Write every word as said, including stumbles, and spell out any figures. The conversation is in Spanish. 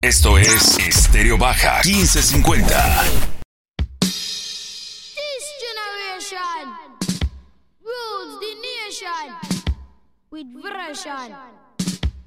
Esto es Estéreo Baja quince cincuenta. This generation rules the nation with version.